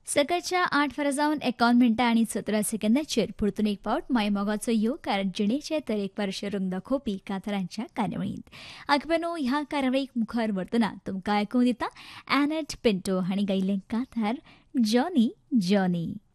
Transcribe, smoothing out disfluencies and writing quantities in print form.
सकाळच्या 8 मिनटां आणि 17 सेकंदाचेर परतून एक फावट मायमोगाचो योग कारण जिणेचे तरेकवार रंग दाखोवपी कांतारांच्या कार्यावळींत. आगपेनो ह्या कार्यावळीक मुखार व्हरतना तुमकां आयकूंक दिता एनेट पिंटो हांणी गायिल्लें कांतार जॉनी जॉनी.